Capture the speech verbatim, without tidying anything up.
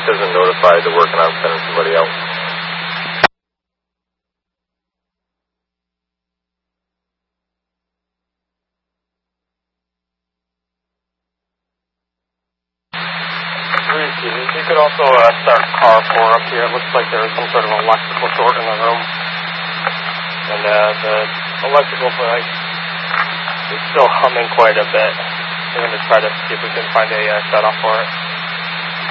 isn't notified, they're working on sending somebody out. You could also uh, start car four up here. It looks like there is some sort of electrical short in the room. And uh, the electrical like, is still humming quite a bit. We're going to try to see if we can find a uh, shut-off for it.